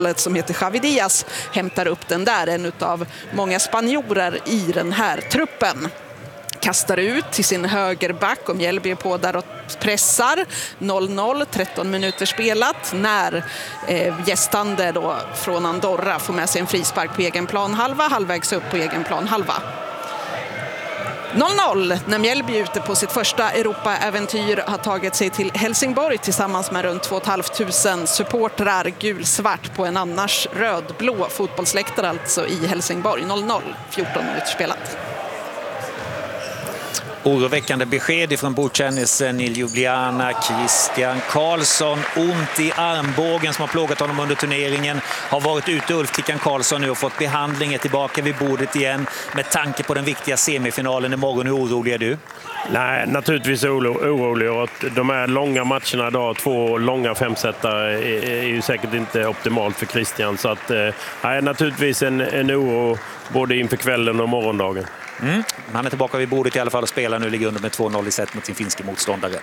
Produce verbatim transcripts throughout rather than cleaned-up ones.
som heter Xavi Diaz hämtar upp den där, en av många spanjorer i den här truppen. Kastar ut till sin högerback och Mjällby är på där och pressar. noll noll, tretton minuter spelat när eh, gästande då från Andorra får med sig en frispark på egen plan halva, halvvägs upp på egen plan halva. noll noll när Mjällby ute på sitt första Europa-äventyr har tagit sig till Helsingborg tillsammans med runt två och ett halvt tusen supportrar gulsvart på en annars rödblå fotbollsläktare alltså i Helsingborg. noll noll, fjorton minuter spelat. Oroväckande besked från bordtennisen i Ljubljana. Christian Karlsson, ont i armbågen som har plågat honom under turneringen. Har varit ute. Ulf Tickan Karlsson nu och fått behandling, är tillbaka vid bordet igen. Med tanke på den viktiga semifinalen imorgon, hur orolig är du? Nej, naturligtvis oro, orolig. Och de här långa matcherna idag, två långa femsättare, är, är ju säkert inte optimalt för Christian. Så att, nej, naturligtvis en, en oro både inför kvällen och morgondagen. Mm. Han är tillbaka vid bordet i alla fall och spelar nu, ligger under med två noll i set mot sin finska motståndare.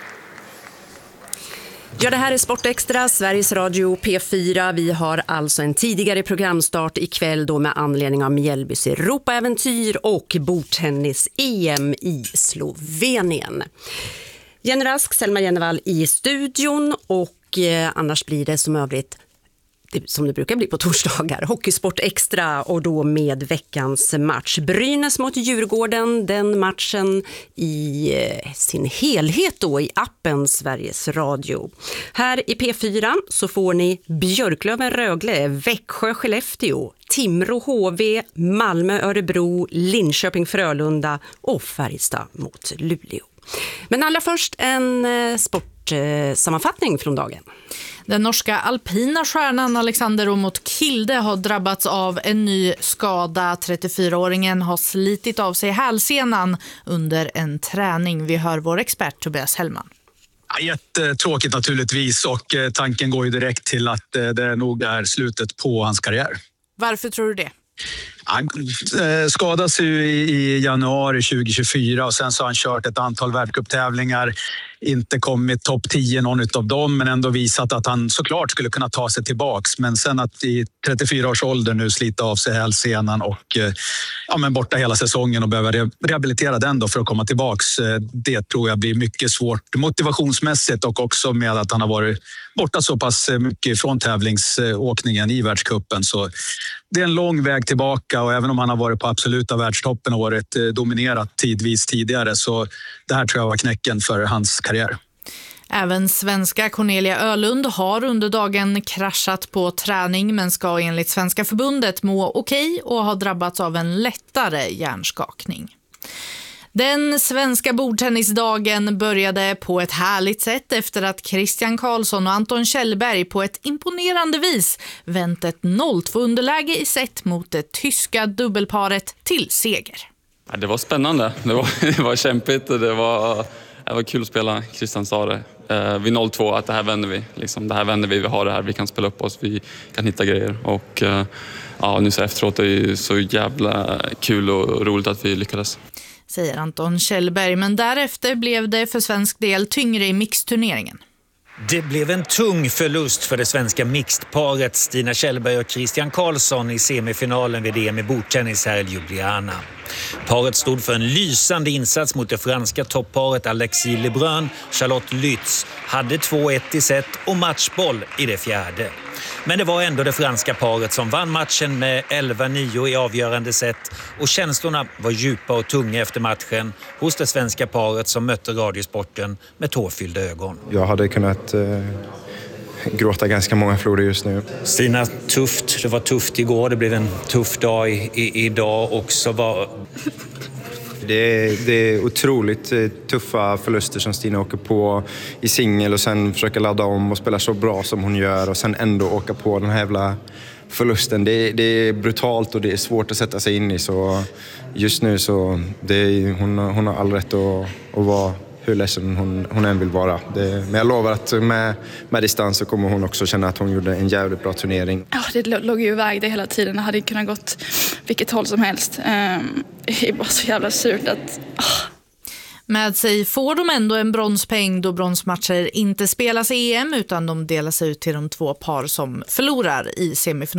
Ja, det här är Sportextra, Sveriges Radio P fyra. Vi har alltså en tidigare programstart ikväll då med anledning av Mjällbys Europa-äventyr och bordtennis-E M i Slovenien. Jenny Rask, Selma Jennevall i studion och eh, annars blir det som övrigt som det brukar bli på torsdagar, Hockeysport Extra och då med veckans match. Brynäs mot Djurgården, den matchen i sin helhet då i appen Sveriges Radio. Här i P fyra så får ni Björklöven Rögle, Växjö Skellefteå, Timrå H V, Malmö Örebro, Linköping Frölunda och Färjestad mot Luleå. Men allra först en sportsammanfattning från dagen. Den norska alpina stjärnan Alexander Åmot Kilde har drabbats av en ny skada. trettiofyraåringen har slitit av sig hälsenan under en träning. Vi hör vår expert Tobias Hellman. Ja, jättetråkigt naturligtvis, och tanken går ju direkt till att det nog är slutet på hans karriär. Varför tror du det? Han skadades ju i januari tjugohundratjugofyra och sen så har han kört ett antal världscuptävlingar. Inte kommit topp tio någon av dem, men ändå visat att han såklart skulle kunna ta sig tillbaks. Men sen att i trettiofyra års ålder nu slita av sig hälsenan och ja, men borta hela säsongen och behöva rehabilitera den då för att komma tillbaks. Det tror jag blir mycket svårt motivationsmässigt, och också med att han har varit borta så pass mycket från tävlingsåkningen i världscupen. Så det är en lång väg tillbaka, och även om han har varit på absoluta världstoppen och varit dominerat tidvis tidigare, så det här tror jag var knäcken för hans karriär. Även svenska Cornelia Ölund har under dagen kraschat på träning, men ska enligt Svenska förbundet må okej och har drabbats av en lättare hjärnskakning. Den svenska bordtennisdagen började på ett härligt sätt efter att Christian Karlsson och Anton Kjellberg på ett imponerande vis vänt ett noll två underläge i set mot det tyska dubbelparet till seger. Ja, det var spännande, det var, det var kämpigt, det var, det var kul att spela. Christian sa det eh, vid noll två att det här vänder vi, liksom, det här vänder vi, vi har det här, vi kan spela upp oss, vi kan hitta grejer, och eh, ja, nu så efteråt är det så jävla kul och roligt att vi lyckades. Säger Anton Kjellberg, men därefter blev det för svensk del tyngre i mixturneringen. Det blev en tung förlust för det svenska mixedparet Stina Kjellberg och Christian Karlsson i semifinalen vid E M i bordtennis här i Ljubljana. Paret stod för en lysande insats mot det franska toppparet Alexis Lebrun. Charlotte Lütz hade två ett i set och matchboll i det fjärde. Men det var ändå det franska paret som vann matchen med elva nio i avgörande set, och känslorna var djupa och tunga efter matchen hos det svenska paret som mötte Radiosporten med tårfyllda ögon. Jag hade kunnat eh, gråta ganska många floder just nu. Stina, tufft. Det var tufft igår, det blev en tuff dag i, i, idag också. Var... Det är, det är otroligt tuffa förluster som Stina åker på i singel, och sen försöka ladda om och spela så bra som hon gör, och sen ändå åka på den här jävla förlusten. Det, det är brutalt och det är svårt att sätta sig in i, så just nu så det är, hon, hon har all rätt att, att vara hur ledsen hon, hon än vill vara. Det, men jag lovar att med, med distans så kommer hon också känna att hon gjorde en jävligt bra turnering. Ja, det låg ju iväg det hela tiden. Det hade kunnat gått vilket håll som helst. Um, det är bara så jävla surt att... Oh. Med sig får de ändå en bronspeng då bronsmatcher inte spelas i E M utan de delas ut till de två par som förlorar i semifinalen.